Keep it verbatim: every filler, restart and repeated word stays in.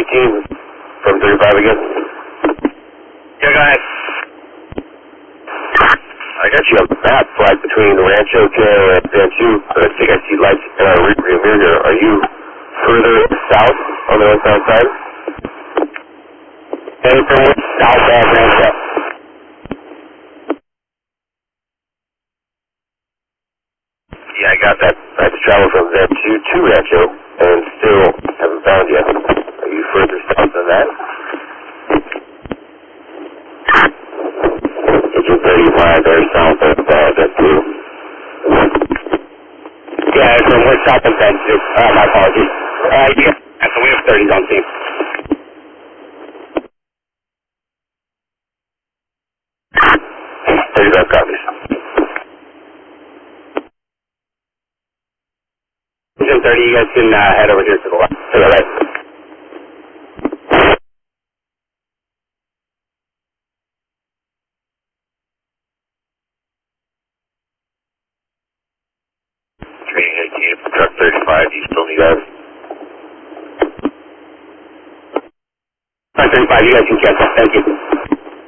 eighteen from thirty-five again. Yeah, go ahead. I got you on the map flight between Rancho Trail and Bantu, but I think I see lights in our rear mirror here. Are you further south on the northbound side? Heading from southbound Rancho. Yeah, I got that. I had to travel from Bantu to Rancho and still haven't found you. Are you further south than that? Engine thirty-five, very south of uh, Bantu. Yeah, so we're south of Bantu. Uh, my apologies. Uh, yeah, so we have thirties on team. thirty-five copies. Engine thirty, you guys can uh, head over here to the left. To the right. Training eighteen, truck thirty-five, you still need us? Truck thirty-five, you guys can check that. Thank you.